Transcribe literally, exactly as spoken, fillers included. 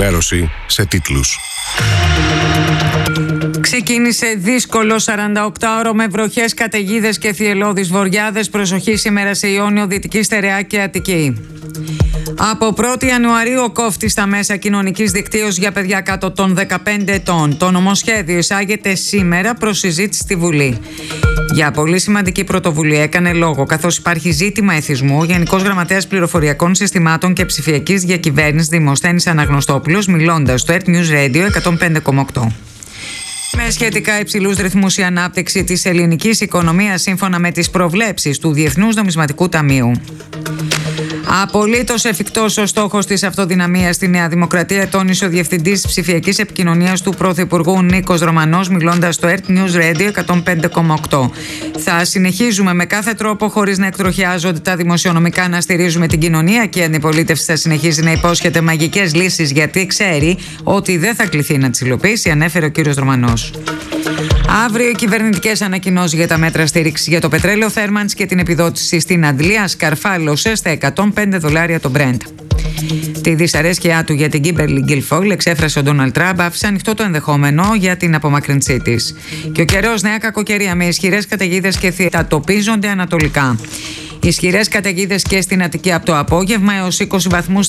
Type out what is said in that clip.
ενημέρωση σε τίτλους. Ξεκίνησε δύσκολο σαρανταοκτάωρο με βροχές, καταιγίδες και θυελλώδεις βοριάδες. Προσοχή σήμερα σε Ιόνιο, Δυτική Στερεά και Αττική. Από πρώτη Ιανουαρίου κόφτει στα μέσα κοινωνικής δικτύωσης για παιδιά κάτω των δεκαπέντε ετών. Το νομοσχέδιο εισάγεται σήμερα προς συζήτηση στη Βουλή. Για πολύ σημαντική πρωτοβουλία έκανε λόγο, καθώς υπάρχει ζήτημα εθισμού, ο Γενικός Γραμματέας Πληροφοριακών Συστημάτων και Ψηφιακής Διακυβέρνησης Δημοσθένης Αναγνωστόπουλος, μιλώντας στο Earth News Radio εκατόν πέντε κόμμα οκτώ. Με σχετικά υψηλούς ρυθμούς η ανάπτυξη της ελληνικής οικονομίας σύμφωνα με τις προβλέψεις του Διεθνούς Νομισματικού Ταμείου. Απολύτως εφικτός ο στόχος της αυτοδυναμίας στη Νέα Δημοκρατία, τόνισε ο Διευθυντής Ψηφιακής Επικοινωνίας του Πρωθυπουργού Νίκος Ρωμανός, μιλώντας στο Earth News Radio εκατόν πέντε κόμμα οκτώ. Θα συνεχίζουμε με κάθε τρόπο, χωρίς να εκτροχιάζονται τα δημοσιονομικά, να στηρίζουμε την κοινωνία και η αντιπολίτευση θα συνεχίζει να υπόσχεται μαγικές λύσεις, γιατί ξέρει ότι δεν θα κληθεί να τις υλοποιήσει, ανέφερε ο κύριος Ρωμανός. Αύριο οι κυβερνητικές ανακοινώσεις για τα μέτρα στήριξης για το πετρέλαιο θέρμανσης και την επιδότηση στην Αντλία σκαρφάλωσε στα εκατόν πέντε δολάρια το Brent. Τη δυσαρέσκειά του για την Κίμπερλι Γκίλφογλ εξέφρασε ο Ντόναλντ Τραμπ, άφησε ανοιχτό το ενδεχόμενο για την απομάκρυνσή της. Και ο καιρός, νέα κακοκαιρία με ισχυρές καταιγίδες και θειατοπίζονται ανατολικά. Ισχυρές καταιγίδες και στην Αττική από το απόγευμα, έως είκοσι βαθμούς